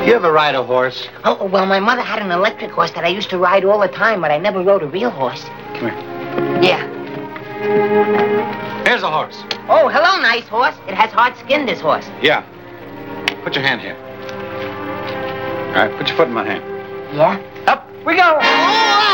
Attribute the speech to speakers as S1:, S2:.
S1: You ever ride a horse?
S2: Oh, well, my mother had an electric horse that I used to ride all the time, but I never rode a real horse.
S1: Come here.
S2: Yeah.
S1: Here's a horse.
S2: Oh, hello, nice horse. It has hard skin, this horse.
S1: Yeah. Put your hand here. All right, put your foot in my hand.
S2: Yeah?
S1: Up we go.
S2: Oh!